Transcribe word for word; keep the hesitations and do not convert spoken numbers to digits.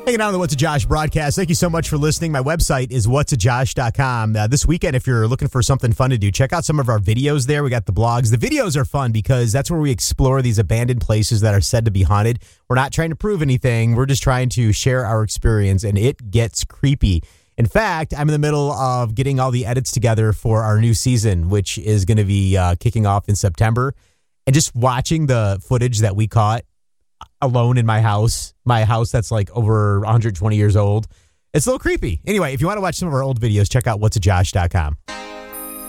Hanging out on the What's a Josh broadcast. Thank you so much for listening. My website is whats a josh dot com. Uh, this weekend, if you're looking for something fun to do, check out some of our videos there. We got the blogs. The videos are fun because that's where we explore these abandoned places that are said to be haunted. We're not trying to prove anything. We're just trying to share our experience, and it gets creepy. In fact, I'm in the middle of getting all the edits together for our new season, which is going to be uh, kicking off in September. And just watching the footage that we caught alone in my house, my house that's like over one hundred twenty years old, it's a little creepy. Anyway, if you want to watch some of our old videos, check out whats a josh dot com.